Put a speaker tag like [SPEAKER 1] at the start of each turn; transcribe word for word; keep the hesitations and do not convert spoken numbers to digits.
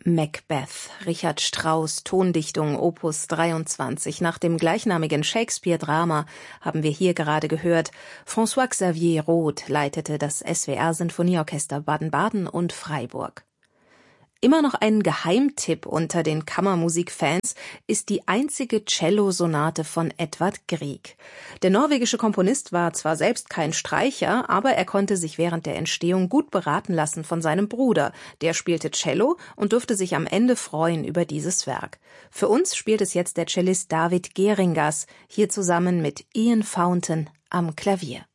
[SPEAKER 1] Macbeth, Richard Strauss, Tondichtung Opus dreiundzwanzig. Nach dem gleichnamigen Shakespeare-Drama haben wir hier gerade gehört. François-Xavier Roth leitete das S W R-Sinfonieorchester Baden-Baden und Freiburg. Immer noch ein Geheimtipp unter den Kammermusikfans ist die einzige Cellosonate von Edvard Grieg. Der norwegische Komponist war zwar selbst kein Streicher, aber er konnte sich während der Entstehung gut beraten lassen von seinem Bruder. Der spielte Cello und durfte sich am Ende freuen über dieses Werk. Für uns spielt es jetzt der Cellist David Geringas, hier zusammen mit Ian Fountain am Klavier.